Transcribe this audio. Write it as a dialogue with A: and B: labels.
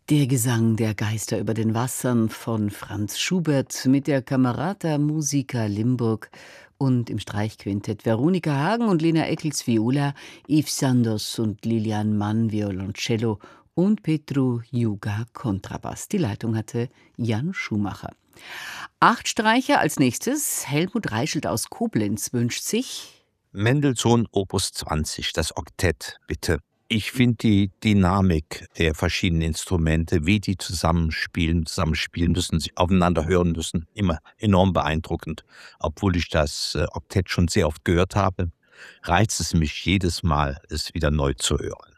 A: Der Gesang der Geister über den Wassern von Franz Schubert mit der Camerata Musica Limburg und im Streichquintett Veronika Hagen und Lena Eccles Viola, Yves Sanders und Lilian Mann Violoncello und Petru Juga Kontrabass. Die Leitung hatte Jan Schumacher. 8 Streicher als nächstes. Helmut Reichelt aus Koblenz wünscht sich
B: Mendelssohn Opus 20, das Oktett, bitte. Ich finde die Dynamik der verschiedenen Instrumente, wie die zusammenspielen müssen, sich aufeinander hören müssen, immer enorm beeindruckend. Obwohl ich das Oktett schon sehr oft gehört habe, reizt es mich jedes Mal, es wieder neu zu hören.